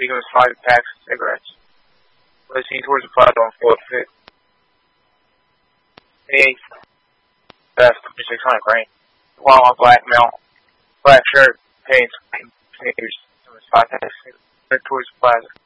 Taking his 5 packs of cigarettes. Listening towards the plaza on Fort Fit. 28. Best, 600 grain. While on black male. Black shirt, pants, fingers. 5 packs of cigarettes. Towards the plaza.